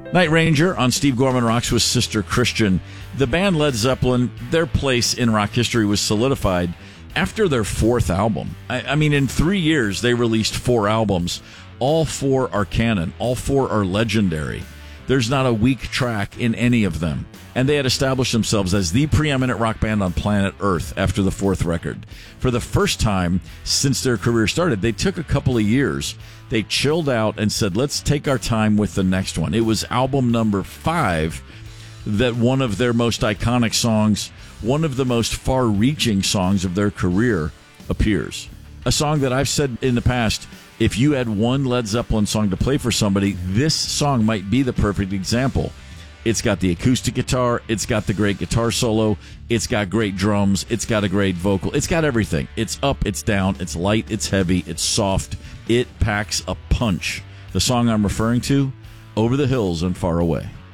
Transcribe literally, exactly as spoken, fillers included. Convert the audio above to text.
Night Ranger on Steve Gorman Rocks with Sister Christian. The band Led Zeppelin, their place in rock history was solidified after their fourth album. I, I mean, in three years, they released four albums. All four are canon. All four are legendary. There's not a weak track in any of them. And they had established themselves as the preeminent rock band on planet Earth after the fourth record. For the first time since their career started, they took a couple of years. They chilled out and said, let's take our time with the next one. It was album number five that one of their most iconic songs, one of the most far-reaching songs of their career, appears. A song that I've said in the past, if you had one Led Zeppelin song to play for somebody, this song might be the perfect example. It's got the acoustic guitar, it's got the great guitar solo, it's got great drums, it's got a great vocal, it's got everything. It's up, it's down, it's light, it's heavy, it's soft, it packs a punch. The song I'm referring to, Over the Hills and Far Away.